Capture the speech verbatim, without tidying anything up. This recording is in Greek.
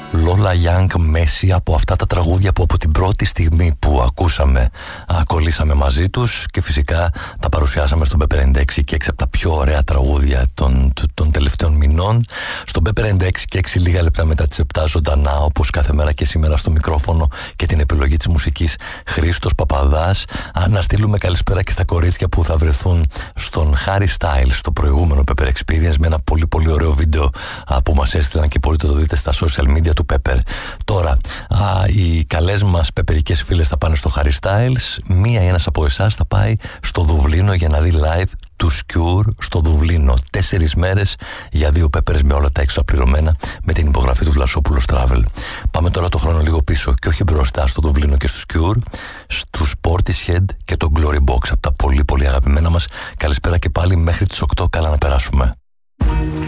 Lola Young, Messi, από αυτά τα τραγούδια που από την πρώτη στιγμή που ακούσαμε α, κολλήσαμε μαζί τους και φυσικά τα παρουσιάσαμε στον Pepper ενενήντα έξι και έξι από τα πιο ωραία τραγούδια των, των τελευταίων μηνών. Στον Pepper ενενήντα έξι και έξι λίγα λεπτά μετά τις επτά ζωντανά, όπως κάθε μέρα και σήμερα, στο μικρόφωνο και την επιλογή της μουσικής Χρήστος Παπαδάς. Α, να στείλουμε καλησπέρα και στα κορίτσια που θα βρεθούν στον Harry Styles στο προηγούμενο Pepper Experience με ένα πολύ πολύ ωραίο βίντεο α, που μας έστειλαν και μπορείτε να το δείτε στα social media του Pepper. Τώρα, α, οι καλές μας πεπερικές φίλες θα πάνε στο Harry Styles, μία ή ένας από εσάς θα πάει στο Δουβλίνο για να δει live του Cure στο Δουβλίνο. Τέσσερις μέρες για δύο Peppers με όλα τα έξω πληρωμένα, με την υπογραφή του Βλασόπουλος Travel. Πάμε τώρα το χρόνο λίγο πίσω και όχι μπροστά στο Δουβλίνο και στους Cure, στους Portishead και το Glory Box, από τα πολύ πολύ αγαπημένα μας. Καλησπέρα και πάλι μέχρι τις οκτώ, καλά να περάσουμε.